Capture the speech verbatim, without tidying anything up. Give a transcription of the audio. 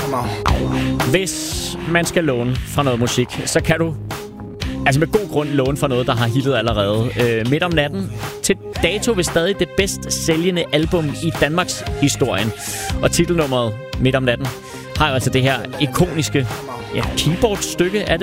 Hvis man skal låne fra noget musik, så kan du altså med god grund låne fra noget, der har hittet allerede. Øh, Midt om natten til dato vil stadig det bedst sælgende album i Danmarks historien. Og titelnummeret Midt om natten har jo altså det her ikoniske ja, keyboardstykke. Er